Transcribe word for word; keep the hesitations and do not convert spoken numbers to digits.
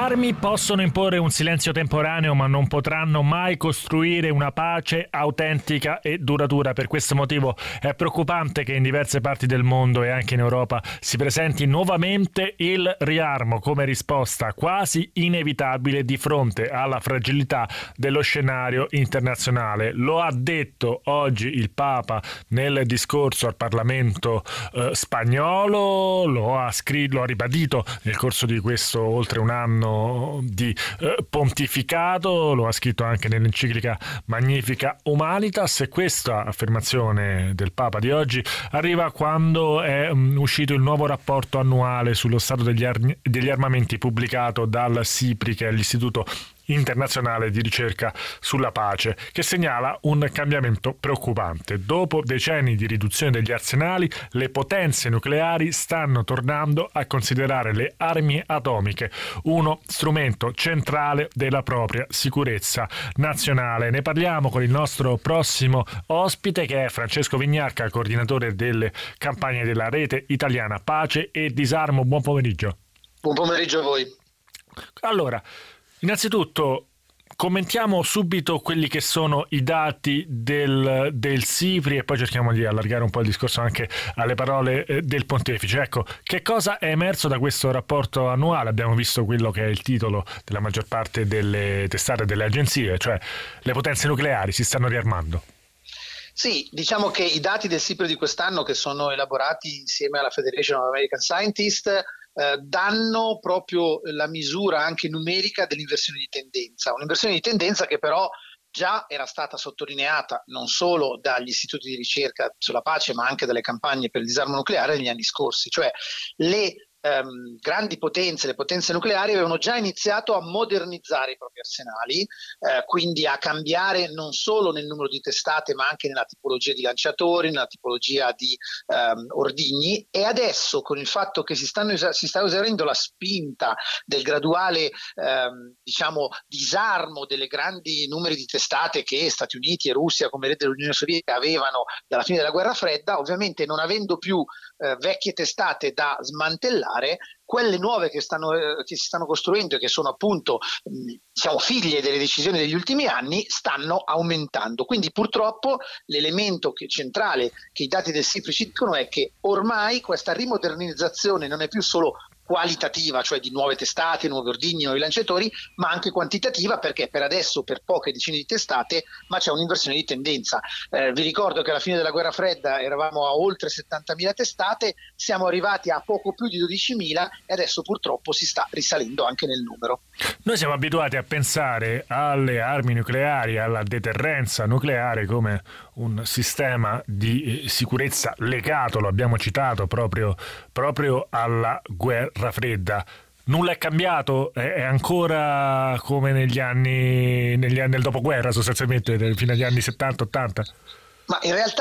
armi possono imporre un silenzio temporaneo, ma non potranno mai costruire una pace autentica e duratura. Per questo motivo è preoccupante che in diverse parti del mondo e anche in Europa si presenti nuovamente il riarmo come risposta quasi inevitabile di fronte alla fragilità dello scenario internazionale. Lo ha detto oggi il Papa nel discorso al Parlamento eh, spagnolo, lo ha scritto, lo ha ribadito nel corso di questo oltre un anno di eh, pontificato, lo ha scritto anche nell'enciclica Magnificat Humanitas, e questa affermazione del Papa di oggi arriva quando è um, uscito il nuovo rapporto annuale sullo stato degli, ar- degli armamenti pubblicato dal SIPRI, che è l'Istituto internazionale di ricerca sulla pace, che segnala un cambiamento preoccupante. Dopo decenni di riduzione degli arsenali, le potenze nucleari stanno tornando a considerare le armi atomiche uno strumento centrale della propria sicurezza nazionale. Ne parliamo con il nostro prossimo ospite, che è Francesco Vignarca, coordinatore delle campagne della Rete Italiana Pace e Disarmo. Buon pomeriggio. Buon pomeriggio a voi. Allora, innanzitutto commentiamo subito quelli che sono i dati del, del SIPRI e poi cerchiamo di allargare un po' il discorso anche alle parole eh, del pontefice. Ecco, che cosa è emerso da questo rapporto annuale? Abbiamo visto quello che è il titolo della maggior parte delle testate delle agenzie, cioè le potenze nucleari si stanno riarmando. Sì, diciamo che i dati del SIPRI di quest'anno, che sono elaborati insieme alla Federation of American Scientists, Eh, danno proprio la misura anche numerica dell'inversione di tendenza, un'inversione di tendenza che però già era stata sottolineata non solo dagli istituti di ricerca sulla pace, ma anche dalle campagne per il disarmo nucleare negli anni scorsi, cioè le ehm, grandi potenze, le potenze nucleari avevano già iniziato a modernizzare i propri arsenali, eh, quindi a cambiare non solo nel numero di testate, ma anche nella tipologia di lanciatori, nella tipologia di ehm, ordigni, e adesso con il fatto che si, stanno, si sta esaurendo la spinta del graduale ehm, diciamo disarmo delle grandi numeri di testate che Stati Uniti e Russia, come vedete l'Unione Sovietica, avevano dalla fine della guerra fredda, ovviamente non avendo più eh, vecchie testate da smantellare, quelle nuove che, stanno, eh, che si stanno costruendo e che sono appunto mh, diciamo figlie delle decisioni degli ultimi anni stanno aumentando. Quindi purtroppo l'elemento che, centrale che i dati del SIPRI ci dicono è che ormai questa rimodernizzazione non è più solo qualitativa, cioè di nuove testate, nuovi ordigni, nuovi lanciatori, ma anche quantitativa, perché per adesso per poche decine di testate, ma c'è un'inversione di tendenza. Eh, vi ricordo che alla fine della guerra fredda eravamo a oltre settantamila testate, siamo arrivati a poco più di dodicimila e adesso purtroppo si sta risalendo anche nel numero. Noi siamo abituati a pensare alle armi nucleari, alla deterrenza nucleare come un sistema di sicurezza legato, lo abbiamo citato, proprio, proprio alla guerra fredda. Nulla è cambiato? È ancora come negli anni, negli anni del dopoguerra, sostanzialmente, fino agli anni settanta ottanta? Ma in realtà